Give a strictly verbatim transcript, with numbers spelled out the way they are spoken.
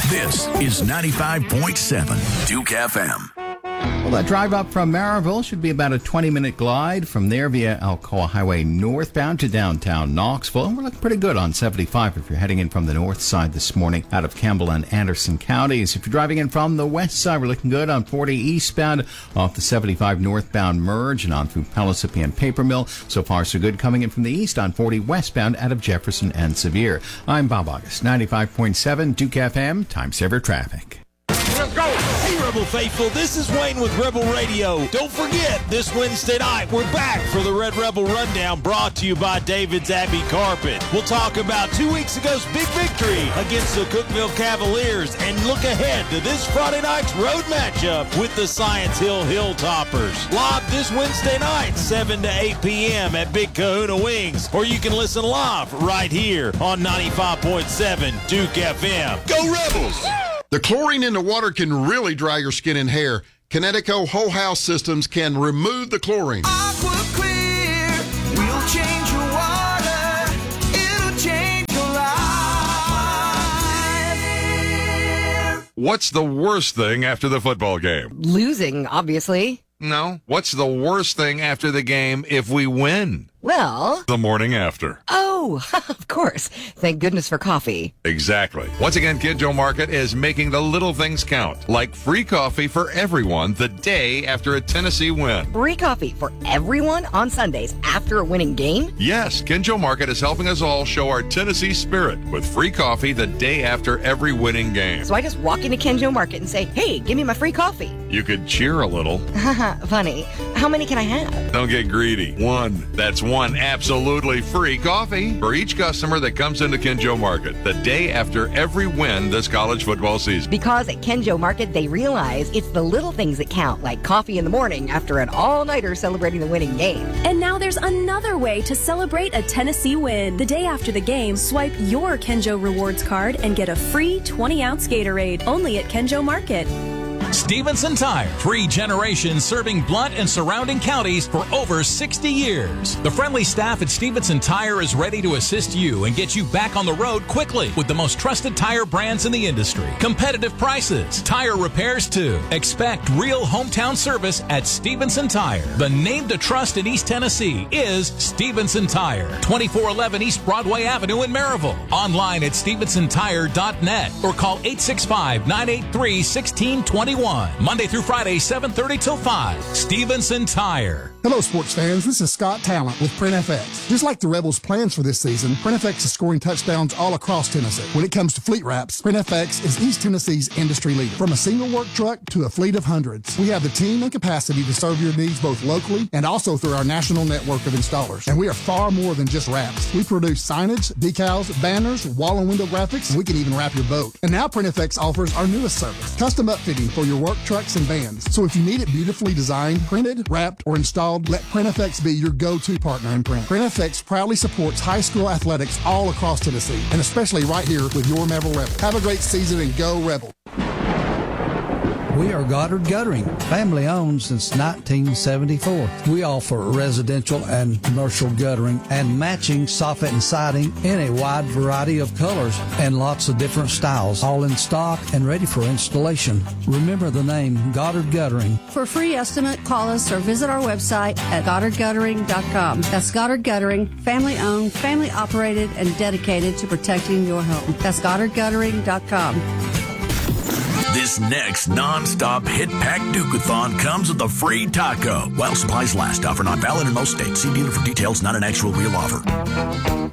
This is ninety-five point seven Duke F M. Well, that drive up from Maryville should be about a twenty-minute glide from there via Alcoa Highway northbound to downtown Knoxville. And we're looking pretty good on seventy-five if you're heading in from the north side this morning out of Campbell and Anderson counties. If you're driving in from the west side, we're looking good on forty eastbound off the seventy-five northbound merge and on through Pellissippi and Paper Mill. So far, so good coming in from the east on forty westbound out of Jefferson and Sevier. I'm Bob August, ninety-five point seven Duke F M, Time Saver Traffic. Let's go. Hey, Rebel Faithful, this is Wayne with Rebel Radio. Don't forget, this Wednesday night, we're back for the Red Rebel Rundown brought to you by David's Abbey Carpet. We'll talk about two weeks ago's big victory against the Cookeville Cavaliers and look ahead to this Friday night's road matchup with the Science Hill Hilltoppers. Live this Wednesday night, seven to eight p.m. at Big Kahuna Wings, or you can listen live right here on ninety-five point seven Duke F M. Go Rebels! The chlorine in the water can really dry your skin and hair. Kinetico Whole House Systems can remove the chlorine. Aqua Clear will change your water. It'll change your life. What's the worst thing after the football game? Losing, obviously. No. What's the worst thing after the game if we win? Well, the morning after. Oh, of course. Thank goodness for coffee. Exactly. Once again, Kid Joe Market is making the little things count, like free coffee for everyone the day after a Tennessee win. Free coffee for everyone on Sundays after a winning game? Yes, Kid Joe Market is helping us all show our Tennessee spirit with free coffee the day after every winning game. So I just walk into Ken Joe Market and say, hey, give me my free coffee. You could cheer a little. Funny. How many can I have? Don't get greedy. One. That's one. One absolutely free coffee for each customer that comes into Ken Joe Market the day after every win this college football season. Because at Ken Joe Market, they realize it's the little things that count, like coffee in the morning after an all-nighter celebrating the winning game. And now there's another way to celebrate a Tennessee win. The day after the game, swipe your Ken Joe Rewards card and get a free twenty-ounce Gatorade, only at Ken Joe Market. Stevenson Tire, three generations serving Blount and surrounding counties for over sixty years. The friendly staff at Stevenson Tire is ready to assist you and get you back on the road quickly with the most trusted tire brands in the industry. Competitive prices, tire repairs too. Expect real hometown service at Stevenson Tire. The name to trust in East Tennessee is Stevenson Tire, twenty-four eleven East Broadway Avenue in Maryville. Online at stevenson tire dot net or call eight six five, nine eight three, one six two one. Monday through Friday, seven thirty till five. Stevenson Tire. Hello, sports fans. This is Scott Talent with PrintFX. Just like the Rebels' plans for this season, PrintFX is scoring touchdowns all across Tennessee. When it comes to fleet wraps, PrintFX is East Tennessee's industry leader. From a single work truck to a fleet of hundreds, we have the team and capacity to serve your needs both locally and also through our national network of installers. And we are far more than just wraps. We produce signage, decals, banners, wall and window graphics, and we can even wrap your boat. And now PrintFX offers our newest service, custom upfitting for your work trucks and vans. So if you need it beautifully designed, printed, wrapped, or installed, let PrintFX be your go-to partner in print. PrintFX proudly supports high school athletics all across Tennessee, and especially right here with your Maryville Rebel. Have a great season and go Rebel. We are Goddard Guttering, family owned since nineteen seventy-four. We offer residential and commercial guttering and matching soffit and siding in a wide variety of colors and lots of different styles, all in stock and ready for installation. Remember the name Goddard Guttering. For a free estimate, call us or visit our website at goddard guttering dot com. That's Goddard Guttering, family owned, family operated, and dedicated to protecting your home. That's goddard guttering dot com. This next non-stop Hit Pack Duke-a-thon comes with a free taco. While supplies last, offer not valid in most states. See dealer for details, not an actual real offer.